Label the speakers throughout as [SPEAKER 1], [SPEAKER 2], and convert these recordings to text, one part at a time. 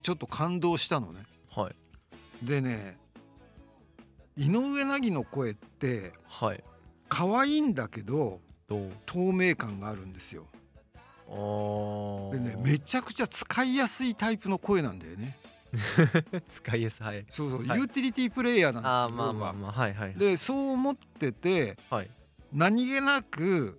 [SPEAKER 1] ちょっと感動したのね。
[SPEAKER 2] はい。
[SPEAKER 1] でね、井上凪の声って
[SPEAKER 2] はい。
[SPEAKER 1] 可愛いんだけど
[SPEAKER 2] どう。
[SPEAKER 1] 透明感があるんですよ。
[SPEAKER 2] あー
[SPEAKER 1] でね、めちゃくちゃ使いやすいタイプの声なんだよね。
[SPEAKER 2] 使いやすい。はい。
[SPEAKER 1] そうそう、
[SPEAKER 2] はい
[SPEAKER 1] ユーティリティプレイヤーなんですよ。
[SPEAKER 2] ああ、まあまあまあ、はいはい。
[SPEAKER 1] でそう思ってて、
[SPEAKER 2] はい。
[SPEAKER 1] 何気なく、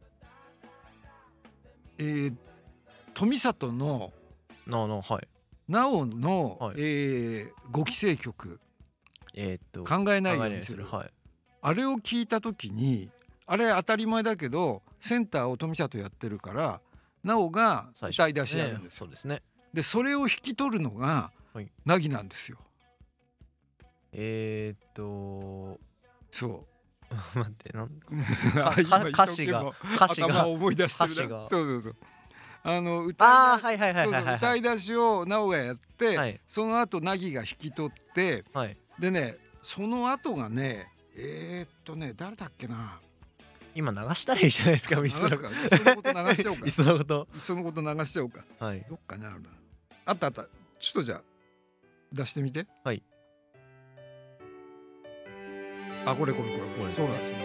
[SPEAKER 1] 富里の
[SPEAKER 2] はい。
[SPEAKER 1] なおの、
[SPEAKER 2] はい
[SPEAKER 1] 5期生曲
[SPEAKER 2] 考
[SPEAKER 1] 考えない
[SPEAKER 2] えない
[SPEAKER 1] ようにする、
[SPEAKER 2] はい。
[SPEAKER 1] あれを聞いた時に、あれ当たり前だけどセンターを富里やってるからなおが歌い出しやるんですよ。
[SPEAKER 2] そうですね。
[SPEAKER 1] でそれを引き取るのが
[SPEAKER 2] はい。
[SPEAKER 1] 凪なんですよ。
[SPEAKER 2] 待
[SPEAKER 1] そ
[SPEAKER 2] って
[SPEAKER 1] う
[SPEAKER 2] 今歌詞が
[SPEAKER 1] 頭を思い出してるな。
[SPEAKER 2] 歌詞が
[SPEAKER 1] そうそうそう、
[SPEAKER 2] はいはいはい
[SPEAKER 1] そうそう、
[SPEAKER 2] はいはい
[SPEAKER 1] 歌い出しをなおがやって、
[SPEAKER 2] はい
[SPEAKER 1] その後凪が引き取って、
[SPEAKER 2] はい。
[SPEAKER 1] でねその後がね誰だっけな。
[SPEAKER 2] 今流したらいいじゃないですか。
[SPEAKER 1] 流すか、いっそのこと流しちゃおうか。
[SPEAKER 2] いっそのこと。
[SPEAKER 1] いっそのこと流しちゃおうか。
[SPEAKER 2] はい。
[SPEAKER 1] どっかにあるな。あったあった。ちょっとじゃあ出してみて。
[SPEAKER 2] はい。
[SPEAKER 1] あ、これ
[SPEAKER 2] これですね
[SPEAKER 1] そうなんですよ。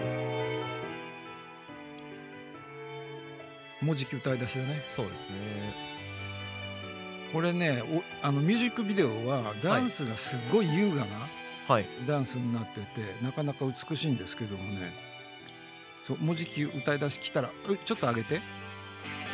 [SPEAKER 1] もうじき歌い出しだね。
[SPEAKER 2] そうですね。
[SPEAKER 1] これね、ミュージックビデオはダンスがすっごい優雅な
[SPEAKER 2] はい
[SPEAKER 1] ダンスになってて、なかなか美しいんですけどもね。そう、もうじき歌い出し来たらちょっと上げて。